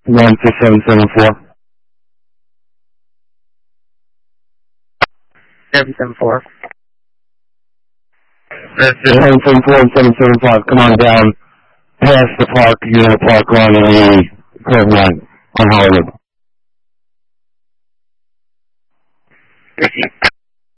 One to 774. 774. That's it. 774 and 775. Come on down past the park. You're going to park on the curve line on Hollywood.